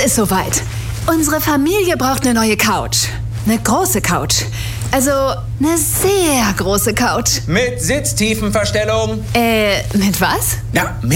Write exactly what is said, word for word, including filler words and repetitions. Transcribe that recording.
ist soweit. Unsere Familie braucht eine neue Couch. Eine große Couch. Also, eine sehr große Couch. Mit Sitztiefenverstellung. Äh, mit was? Ja,